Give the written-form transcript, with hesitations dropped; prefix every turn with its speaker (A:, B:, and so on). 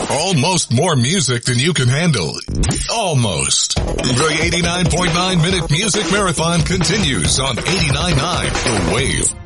A: Almost more music than you can handle. Almost. The 89.9 Minute Music Marathon continues on 89.9 The Wave.